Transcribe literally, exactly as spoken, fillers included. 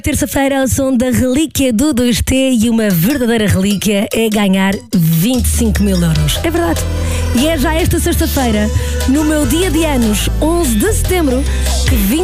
Terça-feira, ao som da relíquia do dois T, e uma verdadeira relíquia é ganhar vinte e cinco mil euros. É verdade. E é já esta sexta-feira, no meu dia de anos, onze de setembro, que vinte